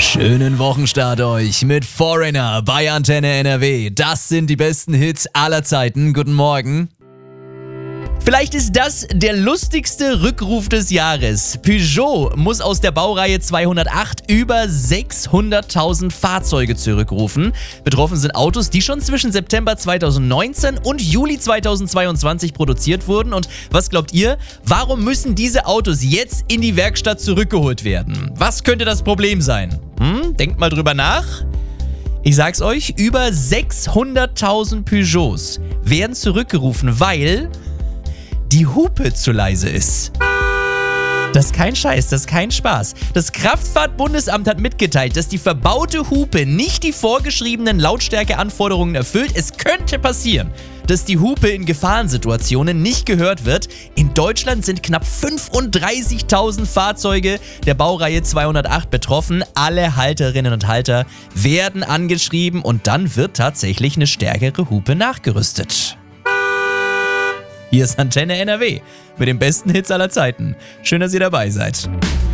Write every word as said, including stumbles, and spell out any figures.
Schönen Wochenstart euch mit Foreigner bei Antenne N R W. Das sind die besten Hits aller Zeiten. Guten Morgen. Vielleicht ist das der lustigste Rückruf des Jahres. Peugeot muss aus der Baureihe zweihundertacht über sechshunderttausend Fahrzeuge zurückrufen. Betroffen sind Autos, die schon zwischen September zweitausendneunzehn und Juli zweitausendzweiundzwanzig produziert wurden. Und was glaubt ihr? Warum müssen diese Autos jetzt in die Werkstatt zurückgeholt werden? Was könnte das Problem sein? Hm? Denkt mal drüber nach. Ich sag's euch, über sechshunderttausend Peugeots werden zurückgerufen, weil die Hupe zu leise ist. Das ist kein Scheiß, das ist kein Spaß. Das Kraftfahrtbundesamt hat mitgeteilt, dass die verbaute Hupe nicht die vorgeschriebenen Lautstärkeanforderungen erfüllt. Es könnte passieren, dass die Hupe in Gefahrensituationen nicht gehört wird. In Deutschland sind knapp fünfunddreißigtausend Fahrzeuge der Baureihe zweihundertacht betroffen. Alle Halterinnen und Halter werden angeschrieben und dann wird tatsächlich eine stärkere Hupe nachgerüstet. Hier ist Antenne N R W mit den besten Hits aller Zeiten. Schön, dass ihr dabei seid.